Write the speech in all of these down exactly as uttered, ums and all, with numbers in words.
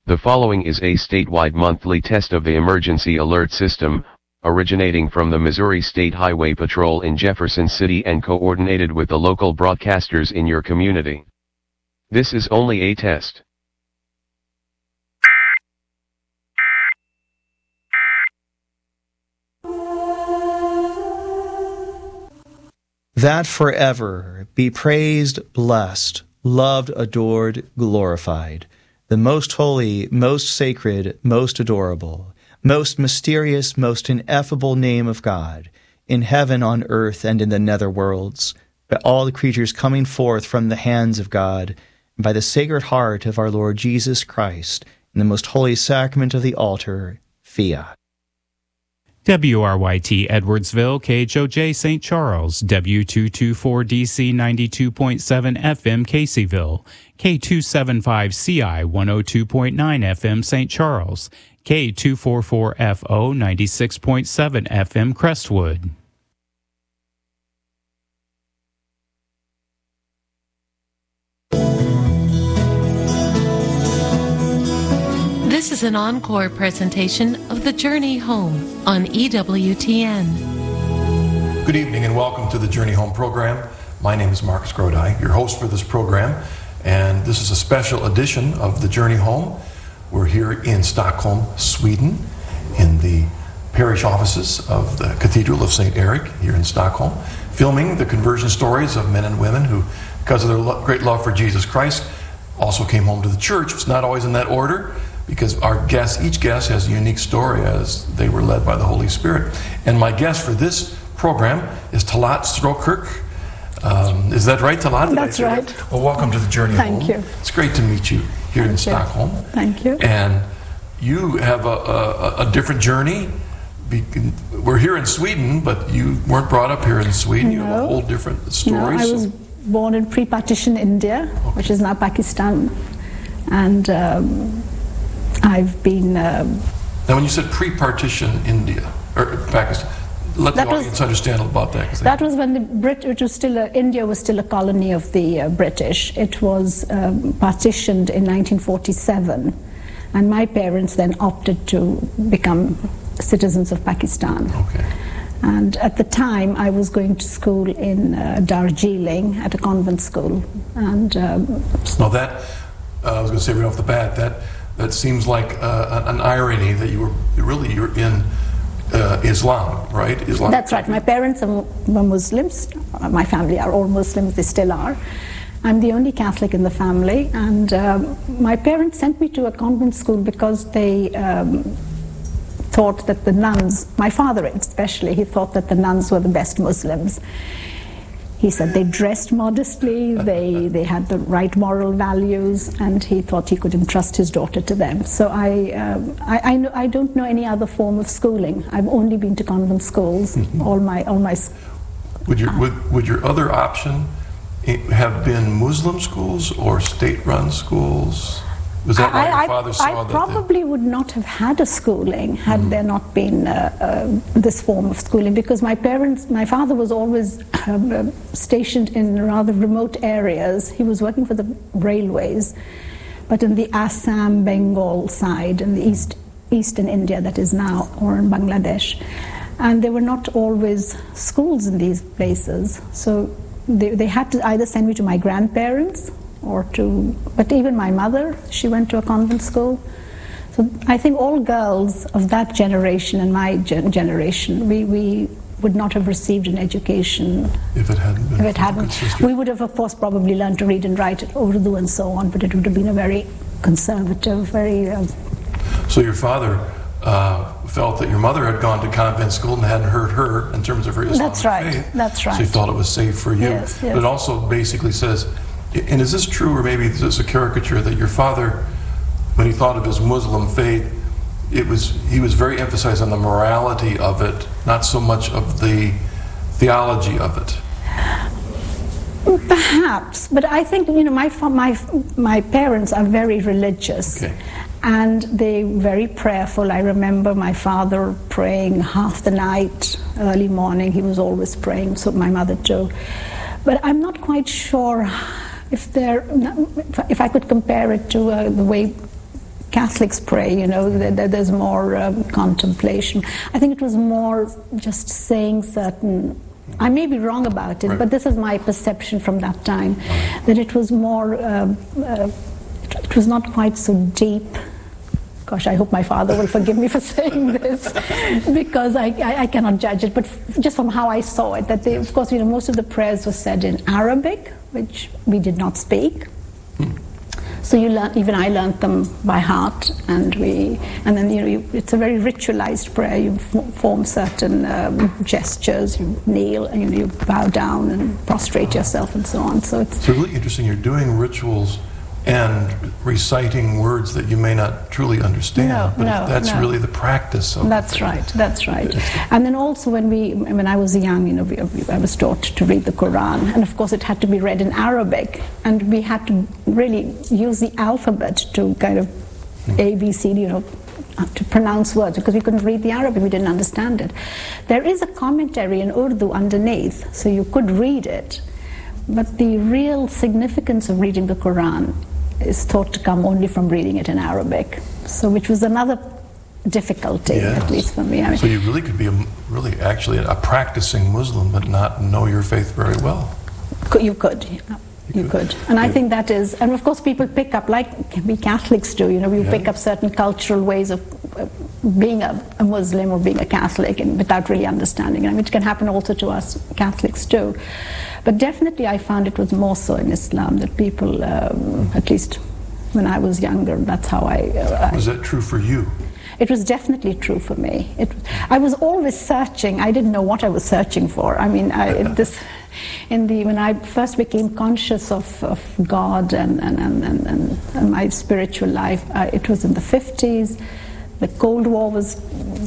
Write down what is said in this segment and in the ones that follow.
The following is a statewide monthly test of the emergency alert system, originating from the Missouri State Highway Patrol in Jefferson City and coordinated with the local broadcasters in your community. This is only a test. That forever be praised, blessed, loved, adored, glorified, the most holy, most sacred, most adorable, most mysterious, most ineffable name of God, in heaven, on earth, and in the nether worlds, by all the creatures coming forth from the hands of God, and by the sacred heart of our Lord Jesus Christ, in the most holy sacrament of the altar, fiat. W R Y T Edwardsville, K H O J Saint Charles, W two twenty-four D C ninety-two point seven F M Caseyville, K two seventy-five C I one oh two point nine F M Saint Charles, K two forty-four F O ninety-six point seven F M Crestwood. This is an encore presentation of The Journey Home on E W T N. Good evening and welcome to the Journey Home program. My name is Marcus Grodi, your host for this program, and this is a special edition of the Journey Home. We're here in Stockholm, Sweden, in the parish offices of the Cathedral of Saint Eric here in Stockholm, filming the conversion stories of men and women who, because of their lo- great love for Jesus Christ, also came home to the church. It's not always in that order, because our guest, each guest has a unique story as they were led by the Holy Spirit. And my guest for this program is Talat Strokirk. Um, is that right, Talat? That's right. That? Well, welcome to the Journey Thank Home. you. It's great to meet you here Thank in you. Stockholm. Thank you. And you have a, a, a different journey. We're here in Sweden, but you weren't brought up here in Sweden. You No. have a whole different story. No, I was so- born in pre-partition India, Okay. which is now Pakistan. And um, I've been... Um, Now, when you said pre-partition India, or Pakistan, let That the was- audience understand about that. 'cause they- that was when the Brit, it was still a, India was still a colony of the uh, British. It was um, partitioned in nineteen forty-seven, and my parents then opted to become citizens of Pakistan. Okay. And at the time, I was going to school in uh, Darjeeling at a convent school, and um, Now that, uh, I was going to say right off the bat, that that seems like uh, an irony that you were really you're in uh, Islam, right? Islam. that's right. My parents are were Muslims. My family are all Muslims. They still are. I'm the only Catholic in the family, and um, my parents sent me to a convent school because they um, thought that the nuns, my father especially, he thought that the nuns were the best Muslims. He said they dressed modestly, they, they had the right moral values, and he thought he could entrust his daughter to them. So I, um, I, I, know, I don't know any other form of schooling. I've only been to convent schools. Mm-hmm. all my, all my. Would your would, would your other option i- have been Muslim schools or state-run schools? Was that why I, your father I, saw I that? probably would not have had a schooling had Mm-hmm. there not been uh, uh, this form of schooling, because my parents, my father was always um, uh, stationed in rather remote areas. He was working for the railways, but in the Assam, Bengal side, in the east, eastern India that is now, or in Bangladesh. And there were not always schools in these places. So they, they had to either send me to my grandparents or to, but even my mother, she went to a convent school. So I think all girls of that generation and my gen- generation, we, we would not have received an education if it hadn't been if it hadn't. consistent. We would have, of course, probably learned to read and write Urdu and so on, but it would have been a very conservative, very... Uh, So your father uh, felt that your mother had gone to convent school and hadn't hurt her in terms of her Islamic That's right, faith. that's right. So he thought it was safe for you. Yes, yes. But it also basically says, and is this true, or maybe is this a caricature, that your father, when he thought of his Muslim faith, it was he was very emphasized on the morality of it, not so much of the theology of it? Perhaps, but I think, you know, my fa- my my parents are very religious. Okay. And they very prayerful. I remember my father praying half the night, early morning. He was always praying, so my mother too. But I'm not quite sure if they're, if I could compare it to uh, the way Catholics pray, you know, there, there's more um, contemplation. I think it was more just saying certain, I may be wrong about it, right. but this is my perception from that time, that it was more, uh, uh, it was not quite so deep. Gosh, I hope my father will forgive me for saying this, because I, I, I cannot judge it, but f- just from how I saw it, that they, of course, you know, most of the prayers were said in Arabic, which we did not speak. Hmm. So you learn, even I learned them by heart, and we, and then you know, you, it's a very ritualized prayer. You f- form certain um, gestures. You kneel, and you, know, you bow down and prostrate yourself, and so on. So it's, it's really interesting. You're doing rituals and reciting words that you may not truly understand, no, but no, that's no. really the practice of That's it. right, that's right. And then also when we, when I was young, you know, we, I was taught to read the Quran, and of course it had to be read in Arabic, and we had to really use the alphabet to kind of hmm. A, B, C, D, you know, to pronounce words, because we couldn't read the Arabic, we didn't understand it. There is a commentary in Urdu underneath, so you could read it, but the real significance of reading the Quran is thought to come only from reading it in Arabic, so which was another difficulty, yes. at least for me. I mean, so you really could be a, really actually a practicing Muslim but not know your faith very well. You could, you, know, you, you could. could. And I think that is, and of course people pick up, like we Catholics do, you know, we yeah. pick up certain cultural ways of being a, a Muslim or being a Catholic, and without really understanding. I mean, it can happen also to us Catholics too. But definitely I found it was more so in Islam that people, um, at least when I was younger, that's how I... Uh, was that true for you? It was definitely true for me. It, I was always searching. I didn't know what I was searching for. I mean, I, this, in the when I first became conscious of, of God and, and, and, and, and my spiritual life, uh, it was in the fifties. The Cold War was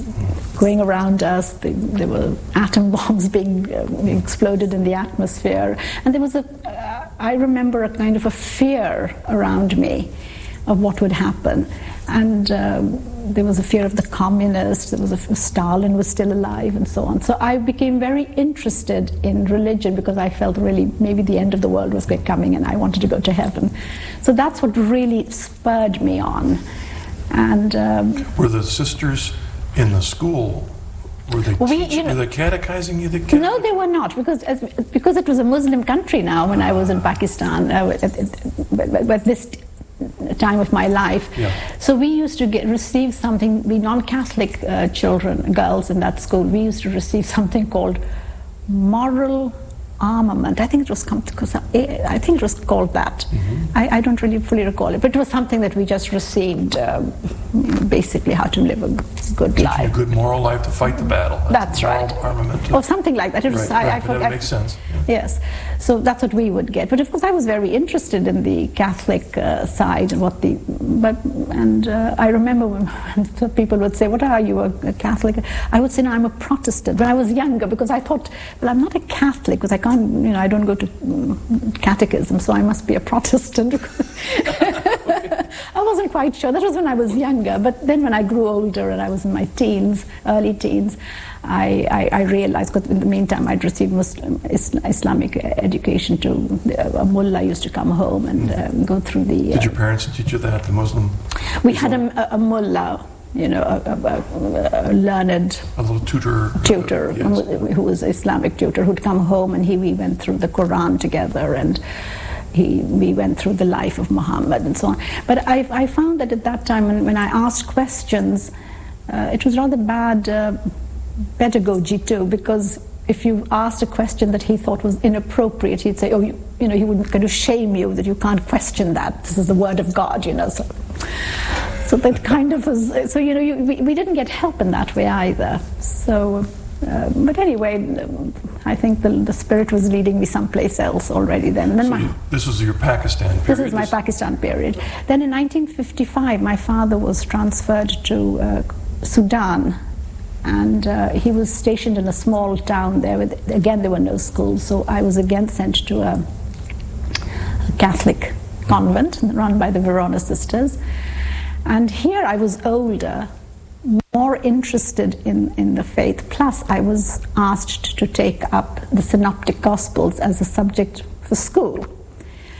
going around us. The, there were atom bombs being uh, exploded in the atmosphere, and there was a. Uh, I remember a kind of a fear around me of what would happen, and um, there was a fear of the communists. There was a Stalin was still alive, and so on. So I became very interested in religion because I felt really maybe the end of the world was coming, and I wanted to go to heaven. So that's what really spurred me on. And um, were the sisters in the school, were they, we, teaching, you know, were they catechizing you? The catech- no, they were not, because as, because it was a Muslim country now when I was in Pakistan, uh, at, at, at this time of my life. Yeah. So we used to get receive something, we non-Catholic uh, children, girls in that school, we used to receive something called moral armament. I think it was I think it was called that. Mm-hmm. I, I don't really fully recall it, but it was something that we just received, um, basically how to live a good Teaching life. a good moral life to fight the battle. That's, that's right. Armament. Or something like that. It was, right, I, right. I, That I, makes sense. Yeah. Yes. So that's what we would get. But of course, I was very interested in the Catholic uh, side and what the. But and uh, I remember when people would say, "What are you, a, a Catholic?" I would say, "No, I'm a Protestant." When I was younger, because I thought, "Well, I'm not a Catholic because I can't, you know, I don't go to catechism, so I must be a Protestant." I wasn't quite sure. That was when I was younger. But then when I grew older and I was in my teens, early teens, I, I, I realized, because in the meantime I'd received Muslim, Islamic education too. A mullah used to come home and uh, go through the... Uh, Did your parents teach you that, the Muslim? We had a, a mullah, you know, a, a, a learned... A little tutor. Tutor, uh, yes. who was an Islamic tutor, who'd come home, and he we went through the Quran together, and he we went through the life of Muhammad and so on. But I, I found that at that time, when, when I asked questions, uh, it was rather bad uh, pedagogy too, because if you asked a question that he thought was inappropriate, he'd say, oh, you, you know, he would kind of shame you that you can't question that. This is the word of God, you know. So, so that kind of was, so, you know, you, we, we didn't get help in that way either. So, uh, but anyway, I think the, the spirit was leading me someplace else already then. then so my, you, this was your Pakistan period? This is my Pakistan period. Then in nineteen fifty-five, my father was transferred to uh, Sudan. And uh, he was stationed in a small town there. With, again, there were no schools, so I was again sent to a, a Catholic convent run by the Verona Sisters. And here I was older, more interested in, in the faith. Plus, I was asked to take up the Synoptic Gospels as a subject for school.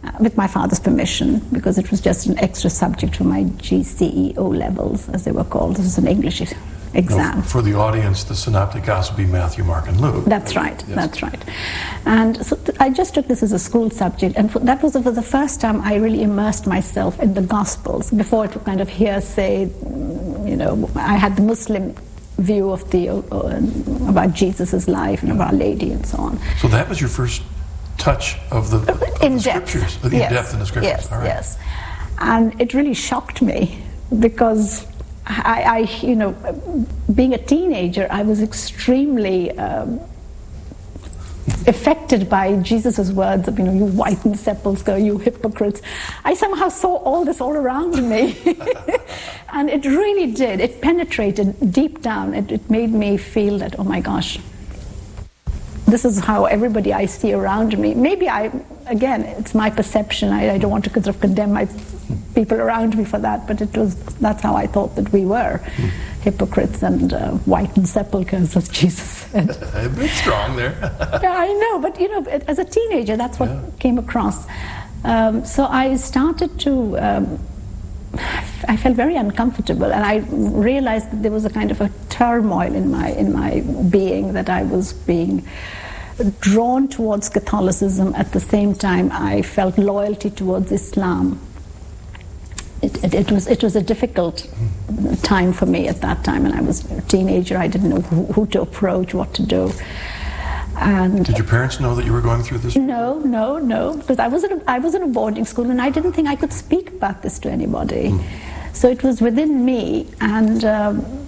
uh, with my father's permission, because it was just an extra subject for my G C E O levels, as they were called. This was an English exam. Now, for the audience, the Synoptic Gospel would be Matthew, Mark, and Luke. That's right, Yes. that's right. And so th- I just took this as a school subject, and for, that was the, for the first time I really immersed myself in the Gospels. Before it was kind of hearsay, you know, I had the Muslim view of the, uh, about Jesus' life and of Our Lady and so on. So that was your first touch of the, of In the depth. scriptures, of the Yes. in-depth in the scriptures. Yes, All right. yes. And it really shocked me, because I, I, you know, being a teenager, I was extremely um, affected by Jesus' words of, you know, you whitened sepulchre, you hypocrites. I somehow saw all this all around me. And it really did. It penetrated deep down. It, it made me feel that, oh my gosh, this is how everybody I see around me. Maybe I, again, it's my perception. I, I don't want to sort of condemn my people around me for that, but it was, that's how I thought that we were. Mm. Hypocrites and uh, whitened sepulchres, as Jesus said. A bit strong there. Yeah, I know, but you know, as a teenager, that's what yeah. came across. Um, so I started to, um, I felt very uncomfortable, and I realized that there was a kind of a turmoil in my in my being, that I was being drawn towards Catholicism. At the same time, I felt loyalty towards Islam. It, it, it was it was a difficult time for me at that time, and I was a teenager. I didn't know who, who to approach, what to do. And did your parents know that you were going through this? No, no, no, because I was in a, I was in a boarding school, and I didn't think I could speak about this to anybody. Mm. So it was within me, and um,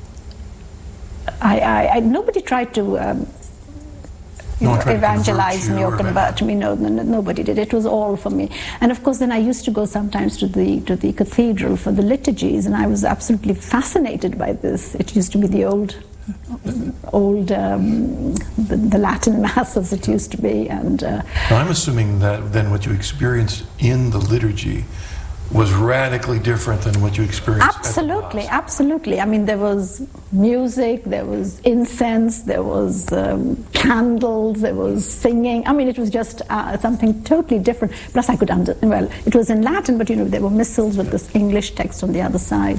I, I, I nobody tried to. Um, You no know, evangelize to me or convert me. No, no, nobody did. It was all for me. And of course, then I used to go sometimes to the to the cathedral for the liturgies, and I was absolutely fascinated by this. It used to be the old, old um, the, the Latin mass as it used to be. And uh, now, I'm assuming that then what you experienced in the liturgy was radically different than what you experienced. Absolutely, absolutely. I mean, there was music, there was incense, there was um, candles, there was singing. I mean, it was just uh, something totally different. Plus, I could under well, it was in Latin, but you know, there were missals with this English text on the other side.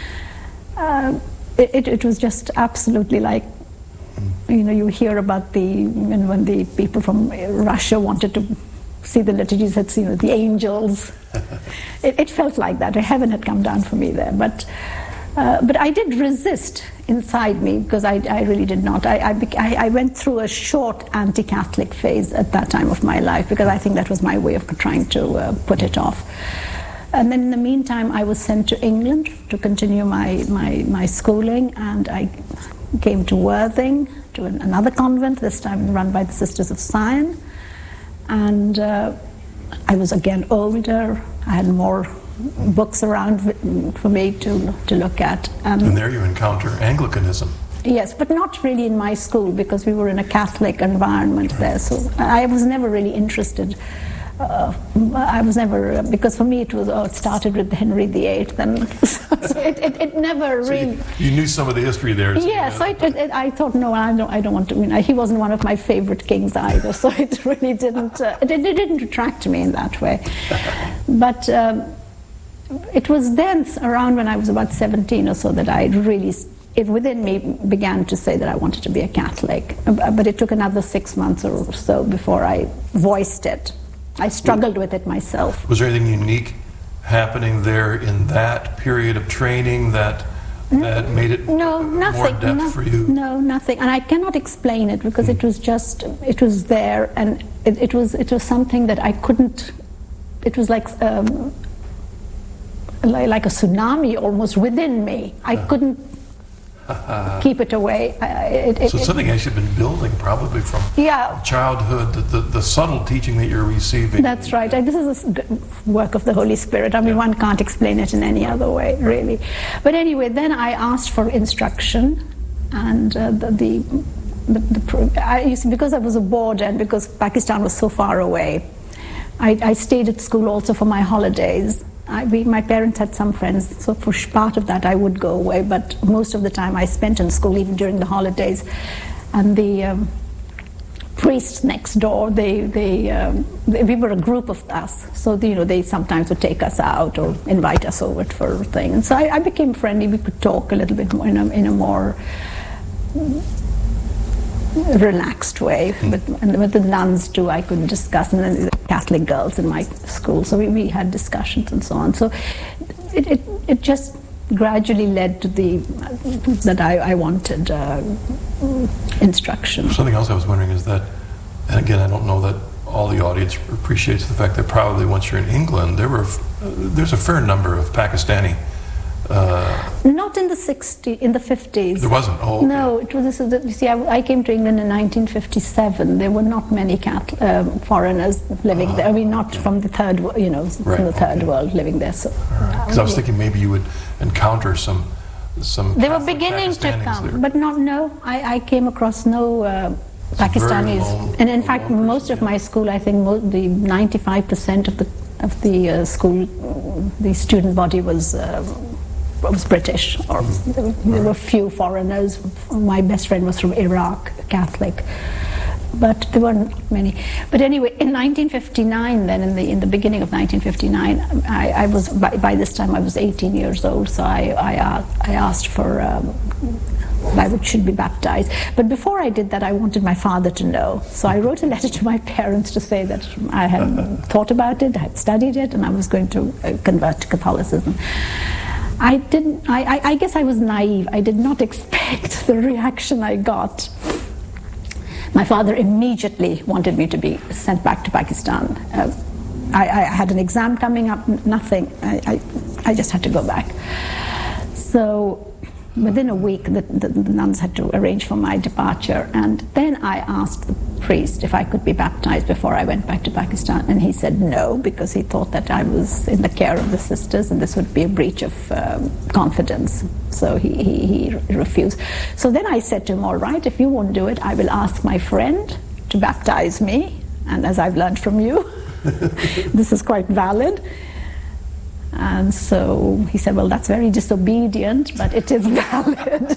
Uh, it, it, it was just absolutely like, you know, you hear about the you know, when the people from Russia wanted to see the liturgies, had seen you know, the angels. it, it felt like that. Heaven had come down for me there. But uh, but I did resist inside me, because I, I really did not. I, I, I went through a short anti-Catholic phase at that time of my life, because I think that was my way of trying to uh, put it off. And then in the meantime, I was sent to England to continue my, my, my schooling, and I came to Worthing, to an, another convent, this time run by the Sisters of Sion. And uh, I was again older. I had more books around for me to to look at. Um, and there you encounter Anglicanism. Yes, but not really in my school, because we were in a Catholic environment there. So I was never really interested. Uh, I was never, because for me it was, oh, it started with Henry the Eighth, and so it, it, it never so really... You, you knew some of the history there. So yeah, so it, it, it, I thought, no, I don't, I don't want to, you know, he wasn't one of my favorite kings either, so it really didn't, uh, it, it didn't attract me in that way. But um, it was then, around when I was about seventeen or so, that I really, it within me began to say that I wanted to be a Catholic. But it took another six months or so before I voiced it. I struggled with it myself. Was there anything unique happening there in that period of training that that made it no, nothing, more depth no, for you? No, nothing. And I cannot explain it, because mm. it was just, it was there, and it, it was it was something that I couldn't, it was like um, like, like a tsunami almost within me. I uh. couldn't keep it away. I, it, so it's something else you've been building probably from yeah. childhood, the, the, the subtle teaching that you're receiving. That's right. This is a work of the Holy Spirit. I mean, yeah. one can't explain it in any other way, really. But anyway, then I asked for instruction, and uh, the, the, the, the I, you see, because I was a board, and because Pakistan was so far away, I, I stayed at school also for my holidays. I, we, my parents had some friends, so for part of that I would go away, but most of the time I spent in school, even during the holidays. And the um, priests next door, they, they, um, they, we were a group of us, so you know, they sometimes would take us out or invite us over for a thing. And so I, I became friendly. We could talk a little bit more in a, in a more relaxed way. Mm. But and with the nuns too, I could discuss, and then the Catholic girls in my school, so we, we had discussions and so on. So it, it, it just gradually led to the that I, I wanted uh, instruction. Something else I was wondering is that, and again, I don't know that all the audience appreciates the fact that probably once you're in England, there were uh, there's a fair number of Pakistani. Uh, Not in the sixties, in the fifties. There wasn't. Oh, okay. No, it was. You see, I, I came to England in nineteen fifty-seven. There were not many cat, um, foreigners living uh, there. I mean, not okay. from the third, you know, right, from the third okay. world living there. So, because right. I was thinking maybe you would encounter some, some. They Catholic were beginning to come, there. but not. No, I, I came across no uh, Pakistanis, lone, and in fact, lone most person, of yeah. my school, I think, mo the ninety-five percent of the of the uh, school, the student body was. Uh, was British, or there were, there were few foreigners. My best friend was from Iraq, Catholic, but there weren't many. But anyway, in nineteen fifty-nine, then in the in the beginning of nineteen fifty-nine, I, I was by, by this time I was eighteen years old. So I I, uh, I asked for um, I should be baptized. But before I did that, I wanted my father to know. So I wrote a letter to my parents to say that I had thought about it, I had studied it, and I was going to uh, convert to Catholicism. I didn't, I, I, I guess I was naive. I did not expect the reaction I got. My father immediately wanted me to be sent back to Pakistan. Uh, I, I had an exam coming up, nothing. I, I, I just had to go back. So within a week, the, the, the nuns had to arrange for my departure. And then I asked the priest if I could be baptized before I went back to Pakistan. And he said no, because he thought that I was in the care of the sisters and this would be a breach of um, confidence. So he, he, he refused. So then I said to him, all right, if you won't do it, I will ask my friend to baptize me. And as I've learned from you, this is quite valid. And so he said, well, that's very disobedient, but it is valid.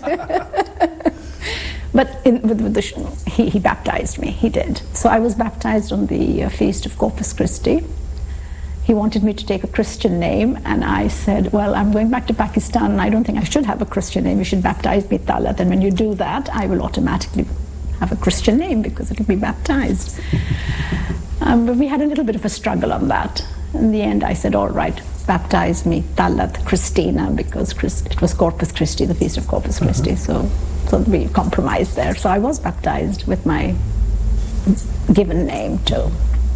But in, with, with the, he, he baptized me, he did. So I was baptized on the uh, feast of Corpus Christi. He wanted me to take a Christian name, and I said, well, I'm going back to Pakistan, and I don't think I should have a Christian name. You should baptize me Talat, and when you do that, I will automatically have a Christian name because it'll be baptized. um, but we had a little bit of a struggle on that. In the end, I said, all right, baptize me Talat Christina, because Christ, it was Corpus Christi, the feast of Corpus Christi. Mm-hmm. So, so we compromised there. So I was baptized with my given name too.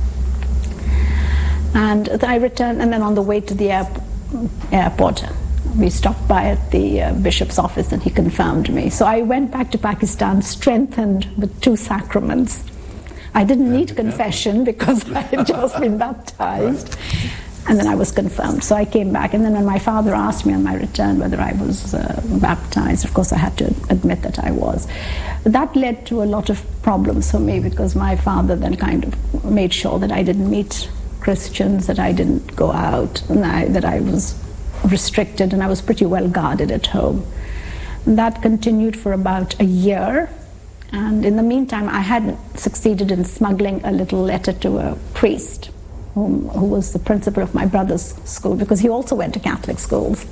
And I returned, and then on the way to the air, airport, we stopped by at the uh, bishop's office, and he confirmed me. So I went back to Pakistan strengthened with two sacraments. I didn't need confession because I had just been baptized. Right. And then I was confirmed. So I came back, and then when my father asked me on my return whether I was uh, baptized, of course I had to admit that I was. But that led to a lot of problems for me, because my father then kind of made sure that I didn't meet Christians, that I didn't go out, and I, that I was restricted, and I was pretty well guarded at home. And that continued for about a year. And in the meantime, I had succeeded in smuggling a little letter to a priest whom, who was the principal of my brother's school, because he also went to Catholic schools.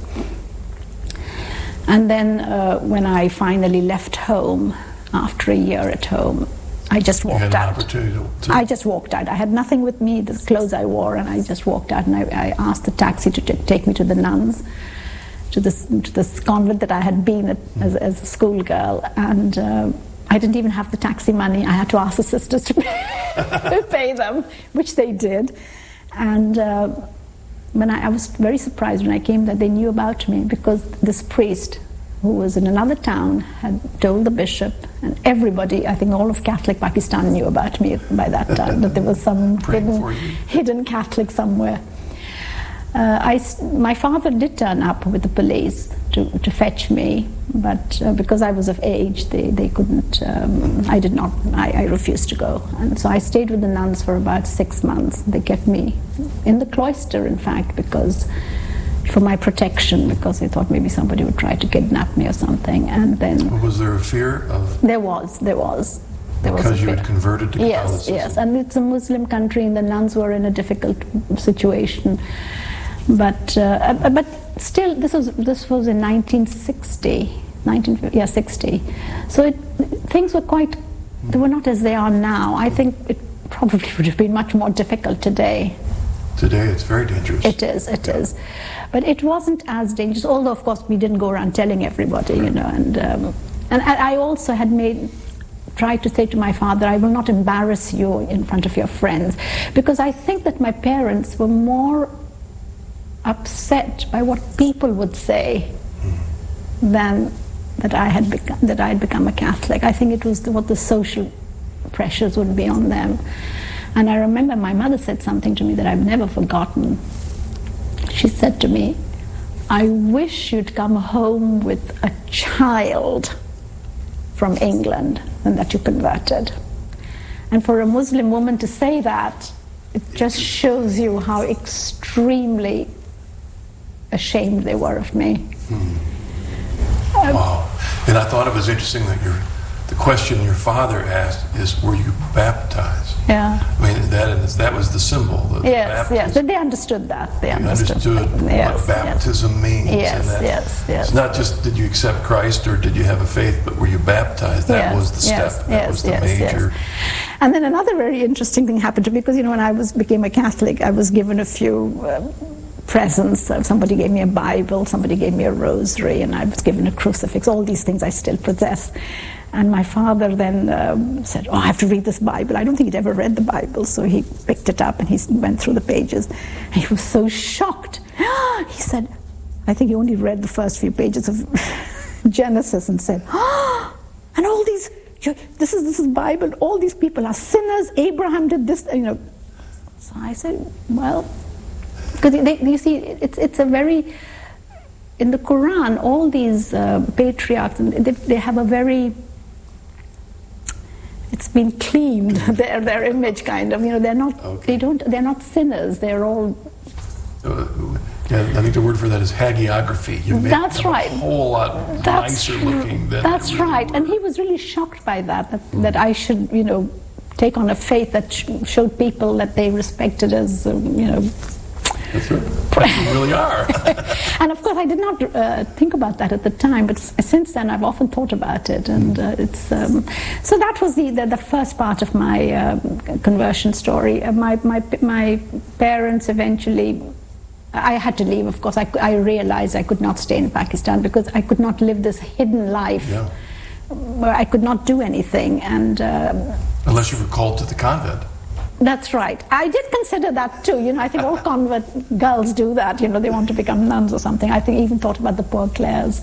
And then uh, when I finally left home, after a year at home, I just walked you had an out. Opportunity to, to... I just walked out. I had nothing with me, the clothes I wore, and I just walked out, and I, I asked the taxi to t take me to the nuns, to this, to this convent that I had been at as, as a schoolgirl. And uh, I didn't even have the taxi money. I had to ask the sisters to pay, pay them, which they did. And uh, when I, I was very surprised when I came that they knew about me, because this priest, who was in another town, had told the bishop, and everybody, I think all of Catholic Pakistan knew about me by that time, that there was some hidden, hidden Catholic somewhere. Uh, I, my father did turn up with the police to, to fetch me, but uh, because I was of age, they, they couldn't, um, I did not, I, I refused to go. And so I stayed with the nuns for about six months. They kept me in the cloister, in fact, because for my protection, because they thought maybe somebody would try to kidnap me or something. And then... Was there a fear of... There was, there was. There was Because a you fear. had converted to Yes, Catholicism. yes, and it's a Muslim country, and the nuns were in a difficult situation. But uh, but still, this was this was in nineteen sixty, nineteen yeah sixty. So it, things were quite. They were not as they are now. I think it probably would have been much more difficult today. Today it's very dangerous. It is, it is. But it wasn't as dangerous, although of course we didn't go around telling everybody, you know. And um, and I I also had made. tried to say to my father, I will not embarrass you in front of your friends, because I think that my parents were more upset by what people would say than that I had become that I had become a Catholic. I think it was the, what the social pressures would be on them. And I remember my mother said something to me that I've never forgotten. She said to me, I wish you'd come home with a child from England and that you converted. And for a Muslim woman to say that, it just shows you how extremely ashamed they were of me. Hmm. Um, wow. And I thought it was interesting that your, the question your father asked is, were you baptized? Yeah. I mean, that, that was the symbol. The yes, yes. But they understood that. They, they understood, understood yes, what baptism yes. means. Yes, and that, yes, yes. It's not just did you accept Christ or did you have a faith, but were you baptized? That yes, was the step. Yes, that yes, was the yes, major. Yes. And then another very interesting thing happened to me, because, you know, when I was became a Catholic, I was given a few uh, presents. Uh, somebody gave me a Bible, somebody gave me a rosary, and I was given a crucifix. All these things I still possess. And my father then um, said, oh, I have to read this Bible. I don't think he'd ever read the Bible, so he picked it up and he went through the pages. And he was so shocked. He said, I think he only read the first few pages of Genesis and said, oh, and all these, this is this is Bible, all these people are sinners, Abraham did this, you know. So I said, well, because you see, it's, it's a very, in the Quran, all these uh, patriarchs, they, they have a very, it's been cleaned, their their image kind of, you know, they're not, okay. they don't, they're not sinners, they're all. Uh, yeah, I think the word for that is hagiography. You make that's them right. a whole lot that's, nicer looking than That's really right, were. And he was really shocked by that, that, mm. that I should, you know, take on a faith that sh showed people that they respected as, um, you know, That's right. You really are. And of course, I did not uh, think about that at the time, but since then I've often thought about it, and uh, it's um, so that was the, the the first part of my uh, conversion story. Uh, my my my parents eventually. I had to leave. Of course, I, I realized I could not stay in Pakistan because I could not live this hidden life yeah. where I could not do anything, and uh, unless you were called to the convent. That's right. I did consider that too. You know, I think all convert girls do that. You know, they want to become nuns or something. I think I even thought about the poor Clares.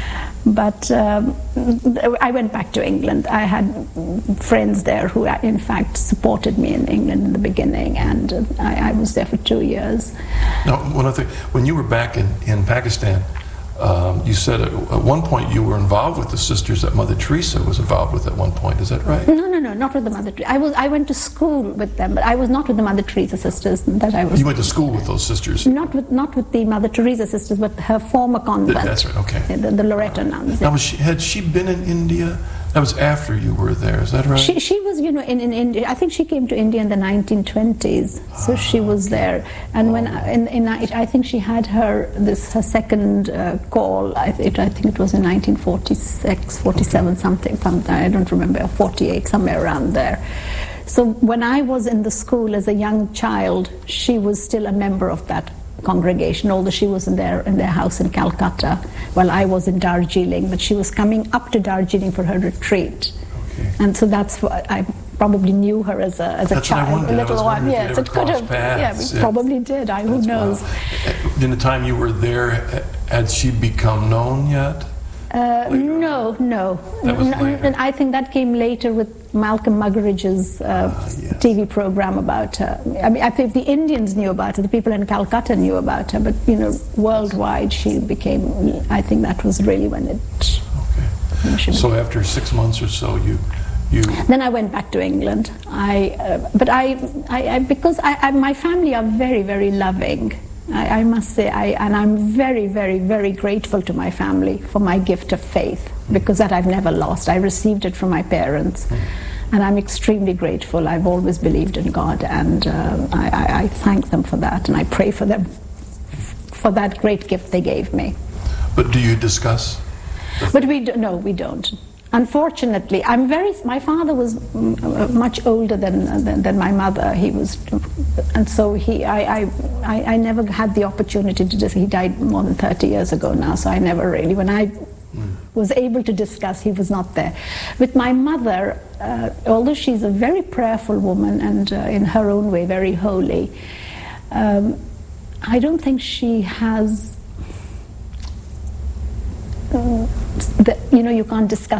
But um, I went back to England. I had friends there who, in fact, supported me in England in the beginning, and I, I was there for two years. Now, one other thing, when you were back in, in Pakistan, Um, you said at, at one point you were involved with the sisters that Mother Teresa was involved with at one point. Is that right? No, no, no, not with the Mother Teresa. I was. I went to school with them, but I was not with the Mother Teresa sisters. That I was. You went to school with those sisters. Not with not with the Mother Teresa sisters, but her former convent. That's right. Okay. The, the Loreto nuns. Now, was she, had she been in India? That was after you were there. Is that right? She she was, you know, in, in India. I think she came to India in the nineteen twenties. So ah, she was okay. there, and oh. when in, in I think she had her this her second uh, call. I, it, I think it was in nineteen forty-six, forty-seven, okay. something, something. I don't remember. forty-eight, somewhere around there. So when I was in the school as a young child, she was still a member of that congregation, although she was in their in their house in Calcutta, while I was in Darjeeling. But she was coming up to Darjeeling for her retreat, okay. and so that's what I probably knew her as a as a that's child, a little one. Yes, it could have. Paths. Yeah, we yeah. probably did. I who knows. Wow. In the time you were there, had she become known yet? Uh, no, no. That was no, and I think that came later with Malcolm Muggeridge's uh, uh, yes. T V program about her. I mean, I think the Indians knew about her, the people in Calcutta knew about her, but, you know, worldwide she became, I think that was really when it... Okay. So after six months or so, you... You... Then I went back to England. I, uh, but I, I, I because I, I, my family are very, very loving. I, I must say, I, and I'm very, very, very grateful to my family for my gift of faith, because that I've never lost. I received it from my parents. And I'm extremely grateful. I've always believed in God, and uh, I, I, I thank them for that, and I pray for them for that great gift they gave me. But do you discuss? But we do, no, we don't. Unfortunately, I'm very. My father was mm, much older than, than than my mother. He was, and so he. I, I I I never had the opportunity to just. He died more than thirty years ago now, so I never really. When I was able to discuss, he was not there. With my mother, uh, although she's a very prayerful woman and uh, in her own way very holy, um, I don't think she has. Uh, the, you know, you can't discuss